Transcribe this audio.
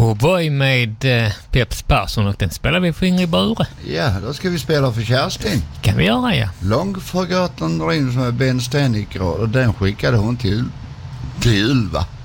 Oh boy med Peps Persson, och den spelar vi för Ingrid Bure. Ja, då ska vi spela för Kerstin. Kan vi göra, ja. Långt förgotten ring som är Ben Stennick, och den skickade hon till Ylva.